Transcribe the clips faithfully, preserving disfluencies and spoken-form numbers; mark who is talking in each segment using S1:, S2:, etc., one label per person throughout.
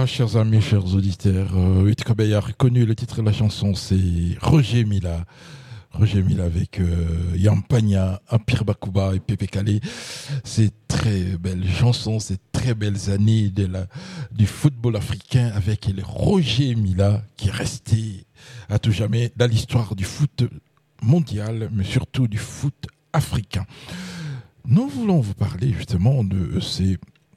S1: Voilà, chers amis, chers auditeurs, euh, Witkobe a reconnu le titre de la chanson, c'est Roger Mila. Roger Mila avec euh, Yampagna, Empire Bakuba et Pepe Kale. C'est très belle chanson, c'est très belles années de la, du football africain avec le Roger Mila qui est resté à tout jamais dans l'histoire du foot mondial, mais surtout du foot africain. Nous voulons vous parler justement de ces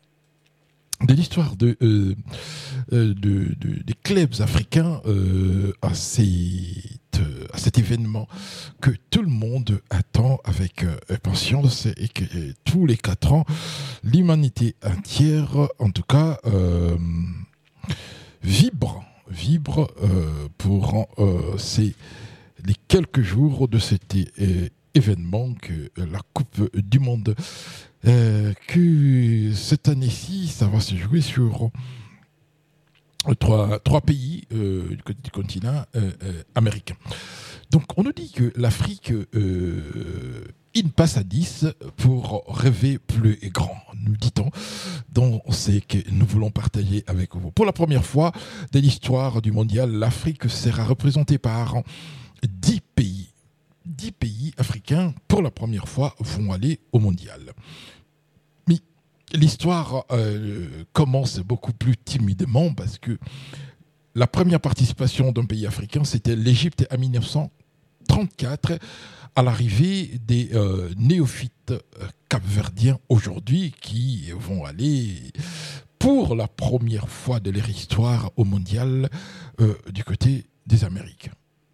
S1: de l'histoire de, euh, de, de, des clubs africains euh, à, cette, à cet événement que tout le monde attend avec euh, impatience et que euh, tous les quatre ans, l'humanité entière, en tout cas, euh, vibre, vibre euh, pour euh, ces, les quelques jours de cet euh, événement que euh, la Coupe du Monde. Euh, que cette année-ci, ça va se jouer sur euh, trois, trois pays euh, du côté du continent euh, euh, américain. Donc, on nous dit que l'Afrique, euh, il passe à dix pour rêver plus et grand, nous dit-on. Donc, c'est que nous voulons partager avec vous. Pour la première fois de l'histoire du mondial, l'Afrique sera représentée par dix pays. dix pays africains, pour la première fois, vont aller au mondial. Mais l'histoire euh, commence beaucoup plus timidement parce que la première participation d'un pays africain, c'était l'Égypte en dix-neuf cent trente-quatre, à l'arrivée des euh, néophytes euh, capverdiens aujourd'hui qui vont aller pour la première fois de leur histoire au mondial euh, du côté des Amériques.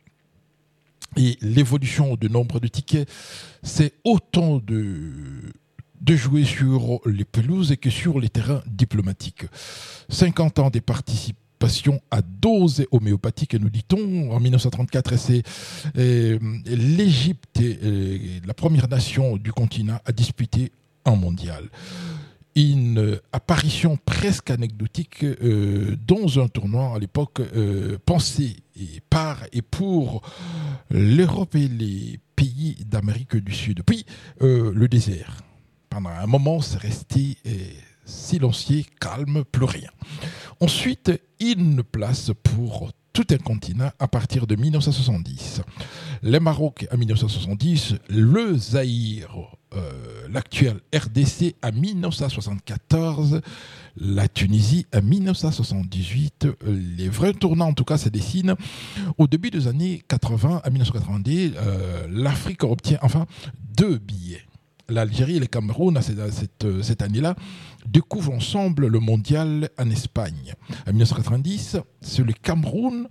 S1: Et l'évolution du nombre de tickets, c'est autant de, de jouer sur les pelouses que sur les terrains diplomatiques. cinquante ans des participations à doses homéopathiques, nous dit-on. En dix-neuf cent trente-quatre, c'est euh, l'Égypte, euh, la première nation du continent à disputer un mondial. Une apparition presque anecdotique euh, dans un tournoi à l'époque euh, pensé et par et pour l'Europe et les pays d'Amérique du Sud. Puis euh, le désert. Pendant un moment, c'est resté euh, silencieux, calme, plus rien. Ensuite, une place pour tout un continent à partir de dix-neuf cent soixante-dix. Le Maroc en dix-neuf cent soixante-dix, le Zaïre, euh, l'actuel R D C en dix-neuf cent soixante-quatorze, la Tunisie en dix-neuf cent soixante-dix-huit. Les vrais tournants, en tout cas, se dessinent au début des années quatre-vingts. En dix-neuf cent quatre-vingt-dix, euh, l'Afrique obtient enfin deux billets. L'Algérie et le Cameroun, à cette, cette, cette année-là, découvrent ensemble le mondial en Espagne. En dix-neuf cent quatre-vingt-dix, c'est le Cameroun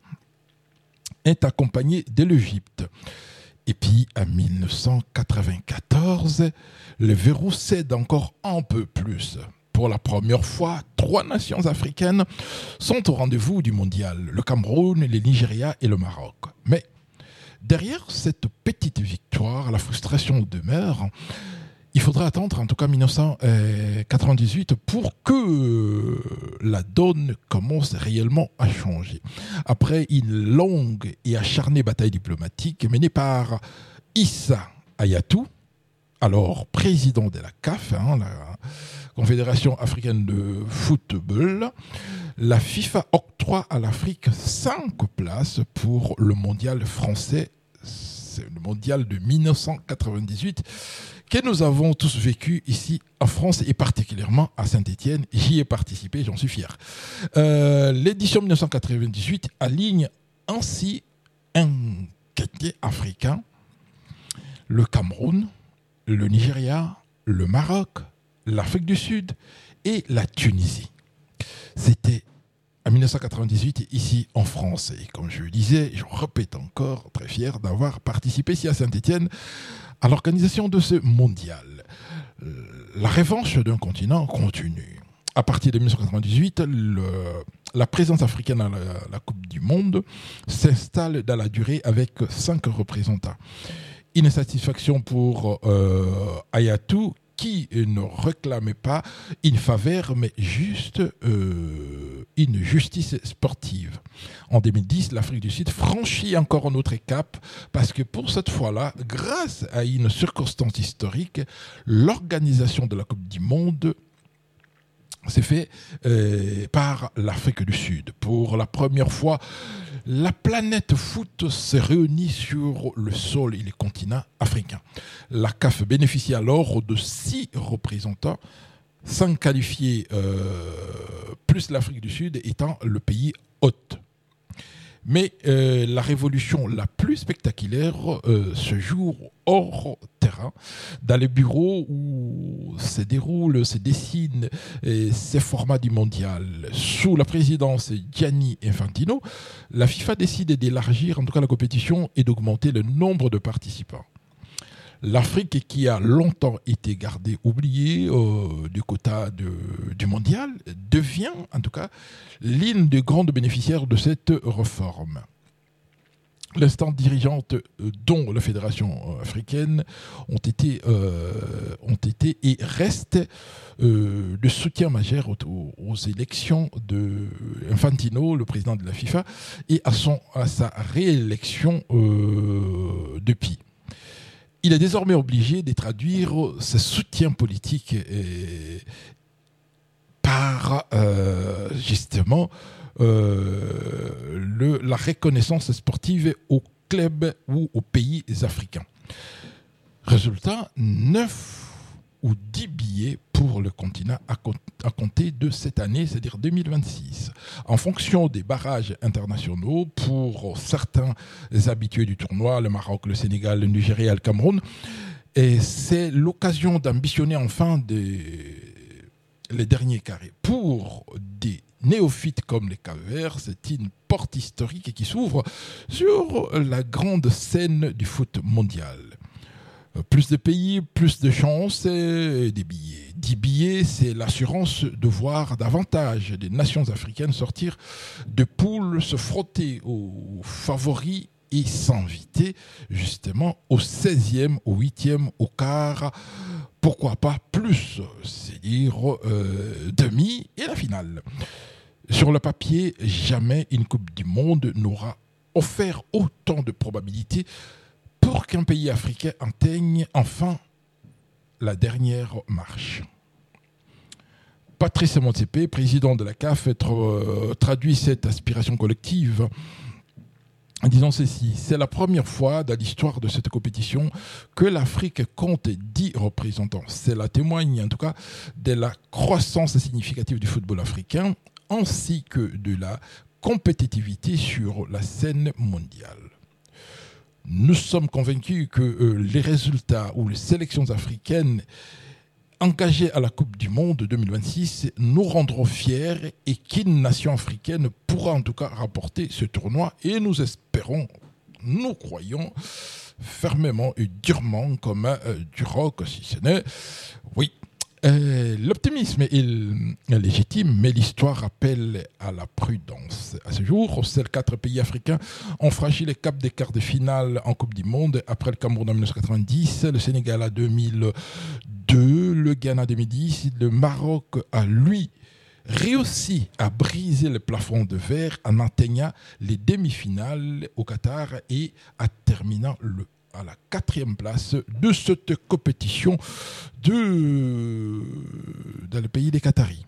S1: est accompagné de l'Égypte. Et puis, en dix-neuf cent quatre-vingt-quatorze, le verrou cède encore un peu plus. Pour la première fois, trois nations africaines sont au rendez-vous du mondial. Le Cameroun, le Nigeria et le Maroc. Mais derrière cette petite victoire, la frustration demeure. Il faudra attendre, en tout cas dix-neuf cent quatre-vingt-dix-huit, pour que la donne commence réellement à changer. Après une longue et acharnée bataille diplomatique menée par Issa Hayatou, alors président de la C A F, hein, la Confédération africaine de football, la FIFA octroie à l'Afrique cinq places pour le mondial français, c'est le mondial de dix-neuf cent quatre-vingt-dix-huit, que nous avons tous vécu ici en France et particulièrement à Saint-Étienne. J'y ai participé, j'en suis fier. Euh, l'édition dix-neuf cent quatre-vingt-dix-huit aligne ainsi un quintet africain, le Cameroun, le Nigeria, le Maroc, l'Afrique du Sud et la Tunisie. C'était en dix-neuf cent quatre-vingt-dix-huit ici en France. Et comme je le disais, je répète encore, très fier d'avoir participé ici à Saint-Étienne à l'organisation de ce mondial. La revanche d'un continent continue. À partir de dix-neuf cent quatre-vingt-dix-huit, le, la présence africaine à la, la Coupe du Monde s'installe dans la durée avec cinq représentants. Une satisfaction pour euh, Hayatou, qui ne réclamait pas une faveur, mais juste euh, une justice sportive. En deux mille dix, l'Afrique du Sud franchit encore un autre cap, parce que pour cette fois-là, grâce à une circonstance historique, l'organisation de la Coupe du Monde c'est fait euh, par l'Afrique du Sud. Pour la première fois, la planète foot s'est réunie sur le sol et les continents africains. La C A F bénéficie alors de six représentants, cinq qualifiés, euh, plus l'Afrique du Sud étant le pays hôte. Mais euh, la révolution la plus spectaculaire euh, se joue hors terrain, dans les bureaux où se déroulent, se dessinent euh, ces formats du mondial. Sous la présidence Gianni Infantino, la FIFA décide d'élargir en tout cas la compétition et d'augmenter le nombre de participants. L'Afrique, qui a longtemps été gardée, oubliée euh, du quota de, du mondial, devient en tout cas l'une des grandes bénéficiaires de cette réforme. L'instance dirigeante, euh, dont la Fédération africaine, ont été, euh, ont été et restent euh, de soutien majeur aux, aux élections de Infantino, le président de la FIFA, et à, son, à sa réélection euh, depuis. Il est désormais obligé de traduire ce soutien politique et, par euh, justement euh, le, la reconnaissance sportive aux clubs ou aux pays africains. Résultat, neuf ou dix billets pour le continent à, à compter de cette année, c'est-à-dire deux mille vingt-six. En fonction des barrages internationaux, pour certains habitués du tournoi, le Maroc, le Sénégal, le Nigeria, le Cameroun, et c'est l'occasion d'ambitionner enfin des, les derniers carrés. Pour des néophytes comme les Cap-Verts, c'est une porte historique qui s'ouvre sur la grande scène du foot mondial. Plus de pays, plus de chances et des billets. dix billets, c'est l'assurance de voir davantage des nations africaines sortir de poules, se frotter aux favoris et s'inviter justement au seizième, au huitième, au quart, pourquoi pas plus, c'est-à-dire euh, demi et la finale. Sur le papier, jamais une Coupe du Monde n'aura offert autant de probabilités pour qu'un pays africain atteigne enfin la dernière marche. Patrice Motsepe, président de la C A F, tra- traduit cette aspiration collective en disant ceci: c'est la première fois dans l'histoire de cette compétition que l'Afrique compte dix représentants. Cela témoigne en tout cas de la croissance significative du football africain ainsi que de la compétitivité sur la scène mondiale. Nous sommes convaincus que euh, les résultats ou les sélections africaines engagées à la Coupe du Monde deux mille vingt-six nous rendront fiers et qu'une nation africaine pourra en tout cas rapporter ce tournoi, et nous espérons, nous croyons fermement et durement comme euh, du rock, si ce n'est... Oui. Euh, l'optimisme est légitime, mais l'histoire rappelle à la prudence. À ce jour, seuls quatre pays africains ont franchi les caps des quarts de finale en Coupe du Monde, après le Cameroun en dix-neuf cent quatre-vingt-dix, le Sénégal en deux mille deux, le Ghana en deux mille dix, le Maroc a, lui, réussi à briser le plafond de verre en atteignant les demi-finales au Qatar et en terminant le à la quatrième place de cette compétition de, dans le pays des Qataris.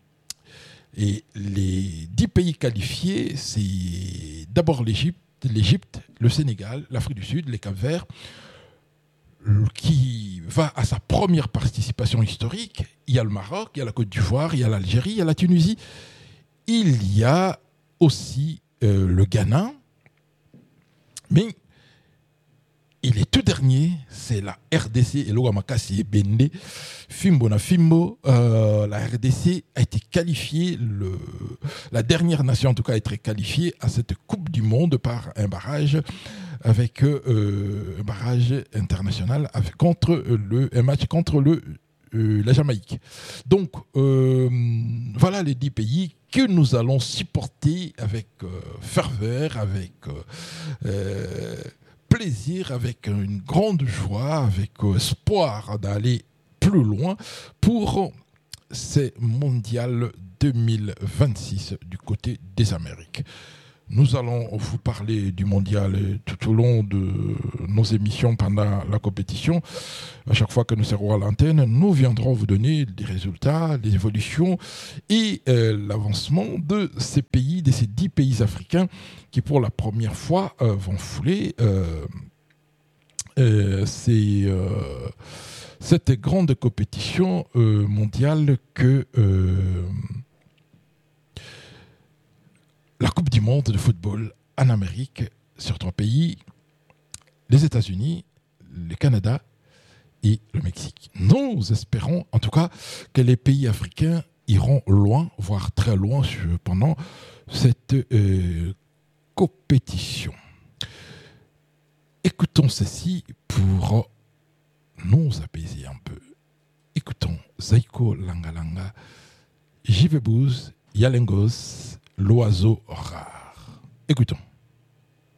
S1: Et les dix pays qualifiés, c'est d'abord l'Égypte, l'Égypte, le Sénégal, l'Afrique du Sud, les Cap-Verts, qui va à sa première participation historique. Il y a le Maroc, il y a la Côte d'Ivoire, il y a l'Algérie, il y a la Tunisie. Il y a aussi euh, le Ghana. Mais et les tout derniers, c'est la R D C et l'Ouamakasi et Bende. Fimbo na Fimbo, euh, la R D C a été qualifiée, le, la dernière nation en tout cas a été qualifiée à cette Coupe du Monde par un barrage avec euh, un barrage international avec, contre le, un match contre le, euh, la Jamaïque. Donc euh, voilà les dix pays que nous allons supporter avec euh, ferveur, avec euh, euh, plaisir, avec une grande joie, avec espoir d'aller plus loin pour ces mondiales deux mille vingt-six du côté des Amériques. Nous allons vous parler du mondial tout au long de nos émissions pendant la compétition. À chaque fois que nous serons à l'antenne, nous viendrons vous donner des résultats, des évolutions et euh, l'avancement de ces pays, de ces dix pays africains qui pour la première fois euh, vont fouler euh, euh, ces, euh, cette grande compétition euh, mondiale que... Euh, la Coupe du monde de football en Amérique, sur trois pays, les États-Unis, le Canada et le Mexique. Nous espérons en tout cas que les pays africains iront loin, voire très loin pendant cette euh, compétition. Écoutons ceci pour nous apaiser un peu. Écoutons Zaiko Langalanga, Jivebuz, Yalengos, l'oiseau rare. Écoutons.